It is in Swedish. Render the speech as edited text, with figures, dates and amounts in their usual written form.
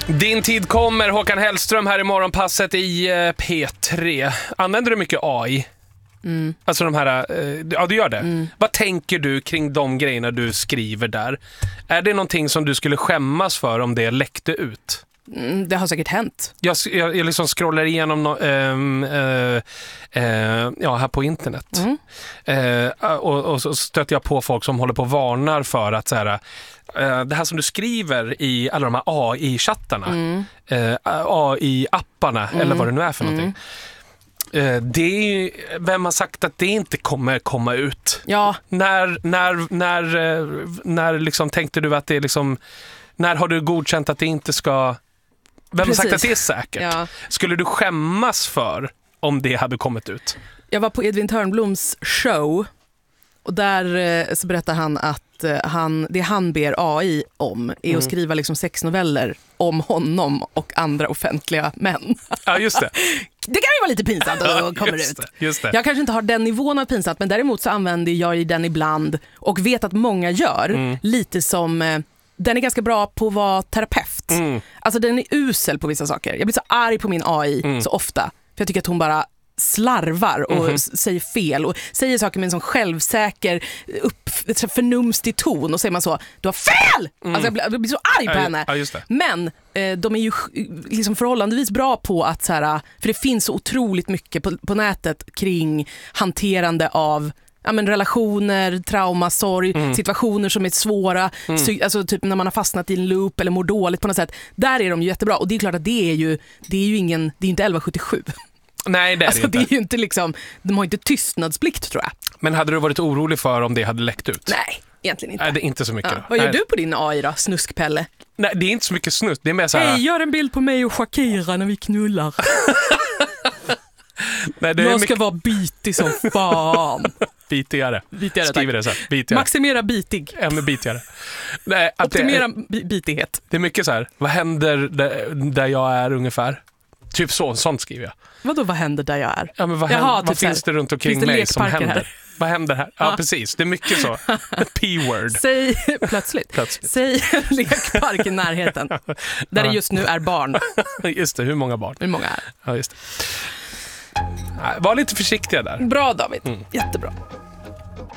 Din tid kommer, Håkan Hellström här i morgonpasset i P3. Använder du mycket AI? Alltså de här, ja du gör det. Vad tänker du kring de grejerna du skriver där? Är det någonting som du skulle skämmas för om det läckte ut? Det har säkert hänt. Jag liksom scrollar igenom här på internet. Och så stöter jag på folk som håller på och varnar för att så här, det här som du skriver i alla de här AI-chattarna, AI-apparna eller vad det nu är för någonting. Det är, vem har sagt att det inte kommer komma ut? Ja. När liksom tänkte du att det är liksom, när har du godkänt att det inte ska? Vem har sagt att det är säkert? Ja. Skulle du skämmas för om det hade kommit ut? Jag var på Edvin Törnbloms show och där så berättar han att det han ber AI om är att skriva liksom 6 noveller om honom och andra offentliga män. Ja, just det. Det kan ju vara lite pinsamt att kommer ut. Just det. Jag kanske inte har den nivån av pinsamt, men däremot så använder jag den ibland och vet att många gör lite som... Den är ganska bra på att vara terapeut. Alltså den är usel på vissa saker. Jag blir så arg på min AI så ofta. För jag tycker att hon bara slarvar och säger fel. Och säger saker med en sån självsäker förnumstig ton. Och säger man så, du har fel! Alltså jag blir så arg på henne. Ja, just det. Men de är ju liksom förhållandevis bra på att så här, för det finns så otroligt mycket på nätet kring hanterande av relationer, trauma, sorg, situationer som är svåra, alltså typ när man har fastnat i en loop eller mår dåligt på något sätt. Där är de ju jättebra, och det är klart att det är ju ingen, det är inte 1177. Nej, det är alltså, det inte. Det är ju inte liksom, de har inte tystnadsplikt, tror jag. Men hade du varit orolig för om det hade läckt ut? Nej, egentligen inte. Nej, det är inte så mycket. Ja. Vad gör du på din AI då, Snuskpelle? Nej, det är inte så mycket snusk. Det är mer så här... Hej, gör en bild på mig och Shakira när vi knullar. Nej, det jag ska vara bitig som fan. Bitigare. Skriver det så här. Bitigare. Maximera bitig. Ännu bitigare. Nej, optimera bitighet. Det är mycket så här. Vad händer där jag är ungefär? Typ sånt skriver jag. Vadå, vad händer där jag är? Ja, men vad finns det runt omkring mig som händer? Här? Vad händer här? Ja, precis. Det är mycket så. P-word. Säg plötsligt. Säg en lekpark i närheten. Där det just nu är barn. Just det, hur många barn? Hur många är? Ja, just det. Var lite försiktiga där. Bra, David. Jättebra.